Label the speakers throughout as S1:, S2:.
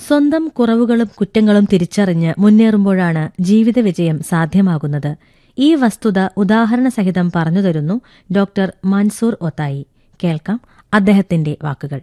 S1: സ്വന്തം കുറവുകളും കുറ്റങ്ങളും തിരിച്ചറിഞ്ഞ് മുന്നേറുമ്പോഴാണ് ജീവിത വിജയം സാധ്യമാകുന്നത്. ഈ വസ്തുത ഉദാഹരണസഹിതം പറഞ്ഞുതരുന്നു ഡോക്ടർ മൻസൂർ ഒത്തായി. കേൾക്കാം അദ്ദേഹത്തിന്റെ വാക്കുകൾ.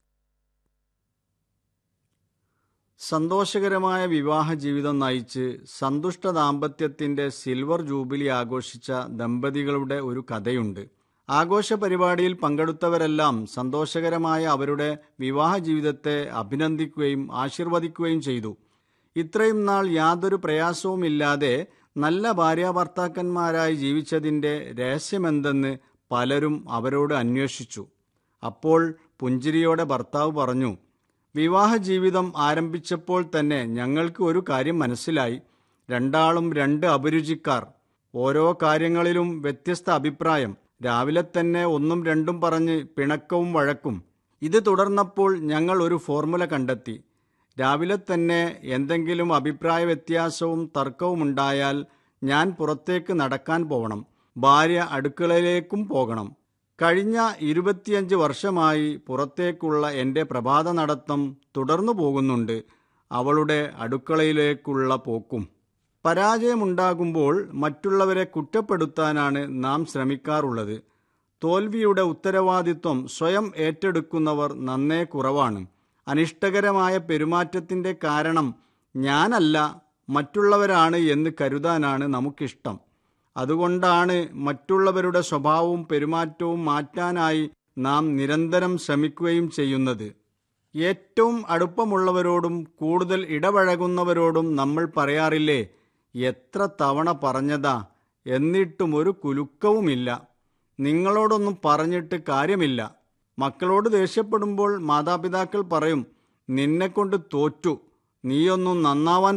S2: സന്തോഷകരമായ വിവാഹ ജീവിതം നയിച്ച് സന്തുഷ്ട ദാമ്പത്യത്തിന്റെ സിൽവർ ജൂബിലി ആഘോഷിച്ച ദമ്പതികളുടെ ഒരു കഥയുണ്ട്. ആഘോഷ പരിപാടിയിൽ പങ്കെടുത്തവരെല്ലാം സന്തോഷകരമായ അവരുടെ വിവാഹ ജീവിതത്തെ അഭിനന്ദിക്കുകയും ആശീർവദിക്കുകയും ചെയ്തു. ഇത്രയും നാൾ യാതൊരു പ്രയാസവുമില്ലാതെ നല്ല ഭാര്യാഭർത്താക്കന്മാരായി ജീവിച്ചതിൻ്റെ രഹസ്യമെന്തെന്ന് പലരും അവരോട് അന്വേഷിച്ചു. അപ്പോൾ പുഞ്ചിരിയോടെ ഭർത്താവ് പറഞ്ഞു, വിവാഹ ജീവിതം ആരംഭിച്ചപ്പോൾ തന്നെ ഞങ്ങൾക്ക് ഒരു കാര്യം മനസ്സിലായി. രണ്ടാളും രണ്ട് അഭിരുചിക്കാർ, ഓരോ കാര്യങ്ങളിലും വ്യത്യസ്ത അഭിപ്രായം. രാവിലെ തന്നെ ഒന്നും രണ്ടും പറഞ്ഞ് പിണക്കവും വഴക്കും. ഇത് തുടർന്നപ്പോൾ ഞങ്ങൾ ഒരു ഫോർമുല കണ്ടെത്തി. രാവിലെ തന്നെ എന്തെങ്കിലും അഭിപ്രായ വ്യത്യാസവും തർക്കവും ഉണ്ടായാൽ ഞാൻ പുറത്തേക്ക് നടക്കാൻ പോകണം, ഭാര്യ അടുക്കളയിലേക്കും പോകണം. കഴിഞ്ഞ 25 വർഷമായി പുറത്തേക്കുള്ള എൻ്റെ പ്രഭാത നടത്തം തുടർന്നു പോകുന്നുണ്ട്, അവളുടെ അടുക്കളയിലേക്കുള്ള പോക്കും. പരാജയമുണ്ടാകുമ്പോൾ മറ്റുള്ളവരെ കുറ്റപ്പെടുത്താനാണ് നാം ശ്രമിക്കാറുള്ളത്. തോൽവിയുടെ ഉത്തരവാദിത്വം സ്വയം ഏറ്റെടുക്കുന്നവർ നന്നേ കുറവാണ്. അനിഷ്ടകരമായ പെരുമാറ്റത്തിൻ്റെ കാരണം ഞാനല്ല, മറ്റുള്ളവരാണ് എന്ന് കരുതാനാണ് നമുക്കിഷ്ടം. അതുകൊണ്ടാണ് മറ്റുള്ളവരുടെ സ്വഭാവവും പെരുമാറ്റവും മാറ്റാനായി നാം നിരന്തരം ശ്രമിക്കുകയും ചെയ്യുന്നത്. ഏറ്റവും അടുപ്പമുള്ളവരോടും കൂടുതൽ ഇടപഴകുന്നവരോടും നമ്മൾ പറയാറില്ലേ, എത്ര തവണ പറഞ്ഞതാ, എന്നിട്ടും ഒരു കുലുക്കവുമില്ല. നിങ്ങളോടൊന്നും പറഞ്ഞിട്ട് കാര്യമില്ല. മക്കളോട് ദേഷ്യപ്പെടുമ്പോൾ മാതാപിതാക്കൾ പറയും, നിന്നെക്കൊണ്ട് തോറ്റു, നീയൊന്നും നന്നാവാൻ